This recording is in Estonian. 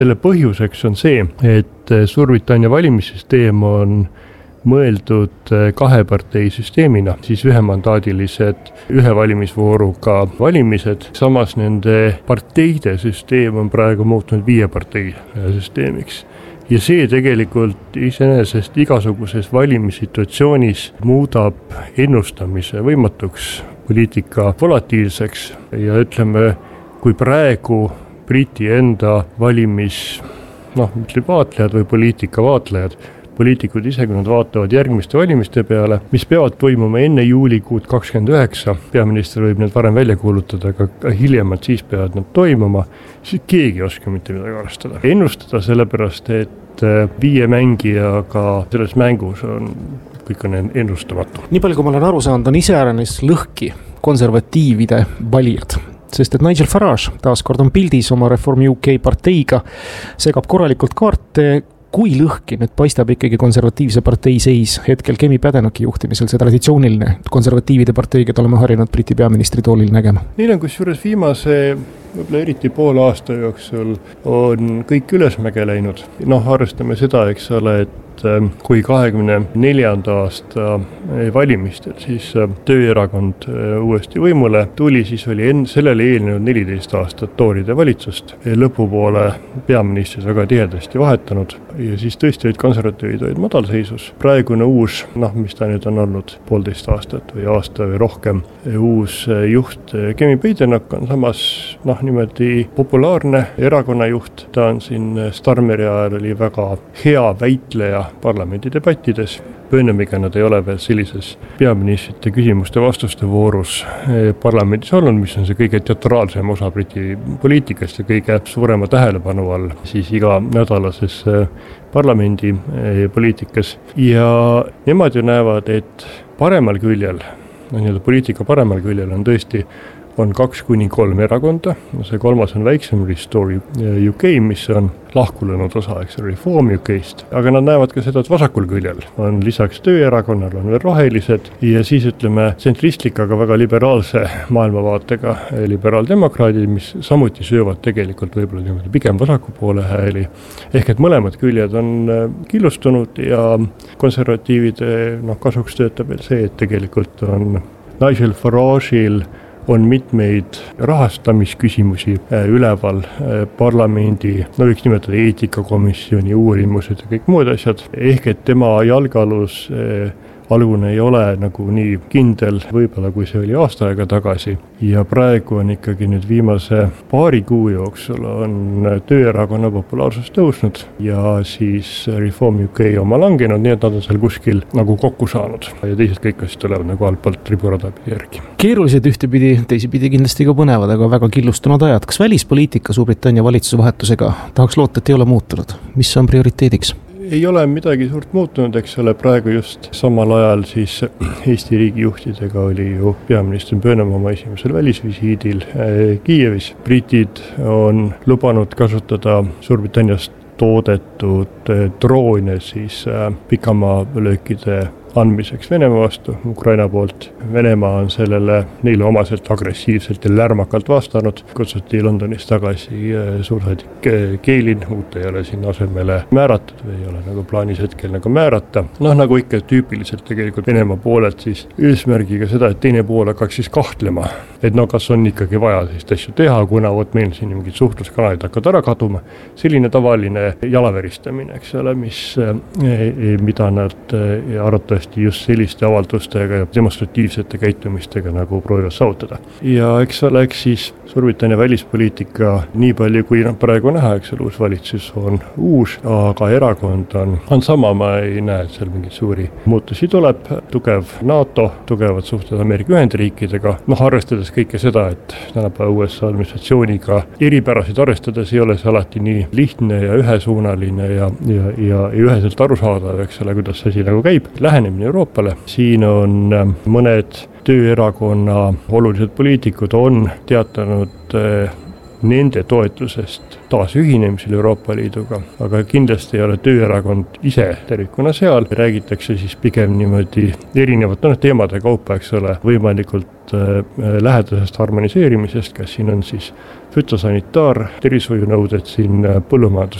Selle põhjuseks on see, et Suurbritannia valimissüsteem on mõeldud kaheparteisüsteemina, siis ühemandaadilised ühe valimisvooruga valimised, samas nende parteide süsteem on praegu muutunud 5 partei süsteemiks. Ja see tegelikult iseenesest igasuguses valimissituatsioonis muudab ennustamise võimatuks, poliitika volatiilseks ja ütleme, kui praegu Briti enda vaatlejad või poliitika vaatlejad, poliitikud ise, kui nad vaatavad järgmiste valimiste peale, mis peavad toimuma enne juulikuud 29, peaminister võib need varem välja kuulutada, aga hiljemalt siis peavad nad toimuma, siis keegi ei oska mitte midagi arvestada. Ennustada sellepärast, et 5 mängijaga selles mängus on kõik on ennustamatu. Nii palju, kui ma olen aru saanud, on iseäranis lõhki konservatiivide valijad. Sest et Nigel Farage taaskord on pildis oma Reform UK parteiga, segab korralikult kaarte. Kui lõhki nüüd paistab ikkagi konservatiivse partei seis hetkel Kemi Badenochi juhtimisel, see traditsiooniline konservatiivide partei, keda oleme harjunud Briti peaministri toolil nägema? Neil on kusjuures viimase, võib-olla eriti poole aasta jooksul on kõik ülesmäge läinud. Arvestame seda, eks ole, et kui 24. aasta valimistel siis Tööerakond uuesti võimule tuli, siis oli sellele eelnenud 14 aastat tooride valitsust. Lõpupoole peaministrid väga tihedasti vahetanud ja siis tõesti olid konservatiivid olid madalseisus. Praegune uus, mis ta nüüd on olnud 1,5 aastat või aasta või rohkem, uus juht Kemi Badenoch on samas niimoodi populaarne erakonnajuht. Ta on siin Starmeri ajal oli väga hea väitleja parlamendi debattides. Burnhamiga nad ei ole veel sellises peaministrite küsimuste-vastuste voorus parlamendis olnud, mis on see kõige teatraalsem osa Briti poliitikast ja kõige suurema tähelepanu all siis iga nädalases parlamendi poliitikas. Ja nemad ju näevad, et paremal küljel, poliitika paremal küljel on tõesti on 2-3 erakonda, see 3. on väiksem Restore UK, mis on lahkulõnud osa, Reform UK'st, aga nad näevad ka seda, et vasakul küljel on lisaks Tööerakonnal on veel rohelised ja siis ütleme tsentristlik, aga väga liberaalse maailmavaatega liberaaldemokraadid, mis samuti söövad tegelikult võib-olla pigem vasaku poole hääli. Ehk et mõlemad küljed on killustunud ja konservatiivide kasuks töötab veel see, et tegelikult on Nigel Farage'il on mitmeid rahastamisküsimusi üleval parlamendi, võiks nimetada eetikakomisjoni uurimused ja kõik muud asjad. Ehk et tema jalgealus algune ei ole nagu nii kindel, võib-olla kui see oli aasta aega tagasi. Ja praegu on ikkagi nüüd viimase paari kuu jooksul on Tööerakonna populaarsus tõusnud ja siis Reform UK oma langenud, nii et nad on seal kuskil nagu kokku saanud. Ja teised kõik asjad tulevad nagu altpoolt riburada järgi. Keerulised ühtepidi, teisipidi kindlasti ka põnevad, aga väga killustunud ajad. Kas välispoliitika Suurbritannia valitsuse vahetusega tahaks loota, et ei ole muutunud? Mis on prioriteediks? Ei ole midagi suurt muutunud, eks ole, praegu just samal ajal siis Eesti riigi juhtidega oli ju peaminister Burnham oma esimesel välisvisiidil Kiievis. Britid on lubanud kasutada Suurbritanniast toodetud droone siis pikamaavlöökide andmiseks Venemaa vastu, Ukraina poolt. Venemaa on sellele neile omaselt agressiivselt ja lärmakalt vastanud. Kutsuti Londonis tagasi suursaadik Keelin, uut ei ole sinna asemele määratud või ei ole nagu plaanis hetkel nagu määrata. Nagu ikka tüüpiliselt tegelikult Venemaa poolelt siis eesmärgiga seda, et teine pool hakkaks siis kahtlema, et kas on ikkagi vaja sellist asju teha, kuna meil siin mingid suhtluskanalid hakkavad ära kaduma. Selline tavaline jalaveristamine, eks ole, mida nad arvatavasti just selliste avaldustega ja demonstratiivsete käitumistega nagu proovivad saavutada. Ja eks siis Suurbritannia välispoliitika nii palju kui praegu näha, eks uus valitsus on uus, aga erakond on sama, ma ei näe, et seal mingid suuri muutusi tuleb. Tugev NATO, tugevad suhted Ameerika Ühendriikidega, arvestades kõike seda, et tänapäeva USA administratsiooniga eripärasid arvestades ei ole see alati nii lihtne ja ühesuunaline ja üheselt arusaadav, eks ole, kuidas see asi nagu käib. Lähenemine Euroopale. Siin on mõned Tööerakonna olulised poliitikud on teatanud nende toetusest taasühinemisel Euroopa Liiduga, aga kindlasti ei ole Tööerakond ise tervikuna seal, räägitakse siis pigem niimoodi erinevate teemade kaupa, eks ole, võimalikult lähedasest harmoniseerimisest, kas siin on siis fütosanitaar, tervishoiunõuded, siin põllumajandus